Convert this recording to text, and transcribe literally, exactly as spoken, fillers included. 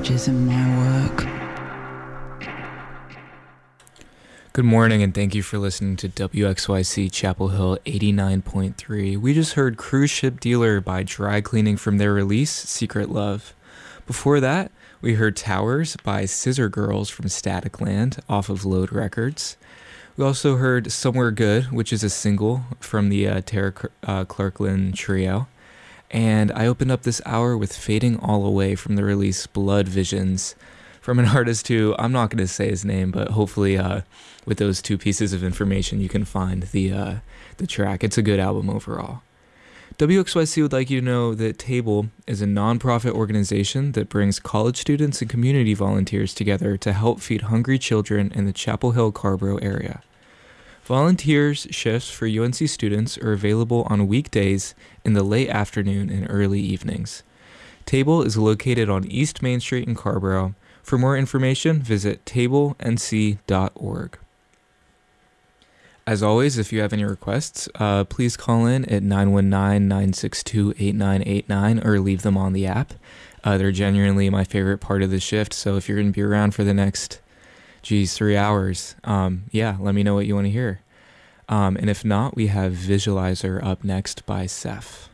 messages in my work. Good morning, and thank you for listening to W X Y C Chapel Hill eighty-nine point three. We just heard Cruise Ship Dealer by Dry Cleaning from their release, Secret Love. Before that, we heard Towers by Scissor Girls from Static Land off of Load Records. We also heard Somewhere Good, which is a single from the uh, Tara uh, Clarkland Trio. And I opened up this hour with Fading All Away from the release Blood Visions, from an artist who, I'm not going to say his name, but hopefully uh, with those two pieces of information you can find the uh, the track. It's a good album overall. W X Y C would like you to know that Table is a nonprofit organization that brings college students and community volunteers together to help feed hungry children in the Chapel Hill-Carrboro area. Volunteers shifts for U N C students are available on weekdays in the late afternoon and early evenings. Table is located on East Main Street in Carrboro. For more information, visit table n c dot org. As always, if you have any requests, uh, please call in at nine one nine, nine six two, eight nine eight nine or leave them on the app. Uh, they're genuinely my favorite part of the shift, so if you're going to be around for the next, geez, three hours, um, yeah, let me know what you want to hear. Um, and if not, we have Visualizer up next by Seth.